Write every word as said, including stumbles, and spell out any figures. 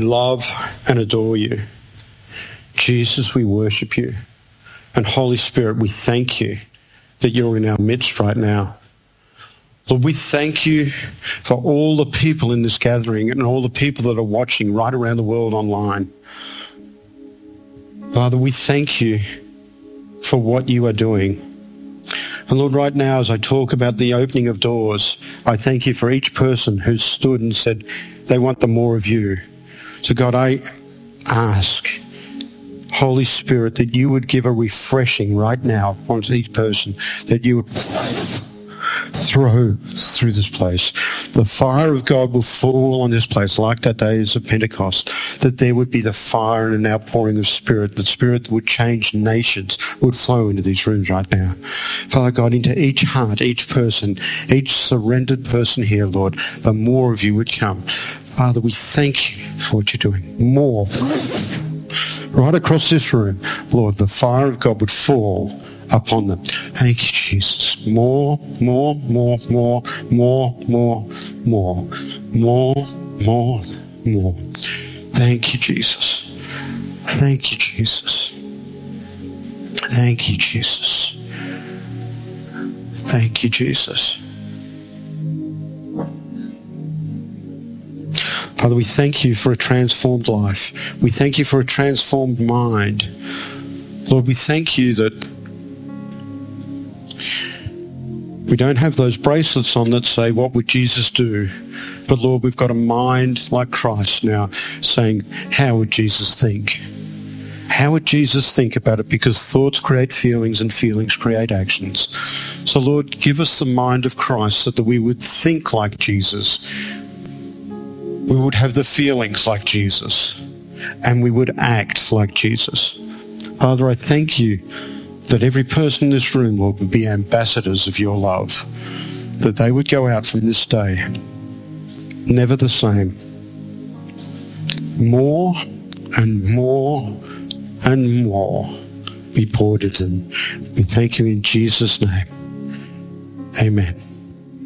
love and adore you. Jesus, we worship you. And Holy Spirit, we thank you that you're in our midst right now. Lord, we thank you for all the people in this gathering and all the people that are watching right around the world online. Father, we thank you for what you are doing. And Lord, right now, as I talk about the opening of doors, I thank you for each person who's stood and said they want the more of you. So God, I ask, Holy Spirit, that you would give a refreshing right now onto each person, that you would throw through this place. The fire of God will fall on this place like that day of Pentecost, that there would be the fire and an outpouring of Spirit, the Spirit that would change nations would flow into these rooms right now. Father God, into each heart, each person, each surrendered person here, Lord, the more of you would come. Father, we thank you for what you're doing. More. Right across this room, Lord, the fire of God would fall upon them. Thank you, Jesus. More, more, more, more, more, more, more, more, more, more. Thank you, Jesus. Thank you, Jesus. Thank you, Jesus. Thank you, Jesus. Father, we thank you for a transformed life. We thank you for a transformed mind. Lord, we thank you that we don't have those bracelets on that say, what would Jesus do? But Lord, we've got a mind like Christ now saying, how would Jesus think? How would Jesus think about it? Because thoughts create feelings and feelings create actions. So Lord, give us the mind of Christ so that we would think like Jesus. We would have the feelings like Jesus, and we would act like Jesus. Father, I thank you that every person in this room, Lord, would be ambassadors of your love, that they would go out from this day never the same. More and more and more be poured into them. We thank you in Jesus' name. Amen.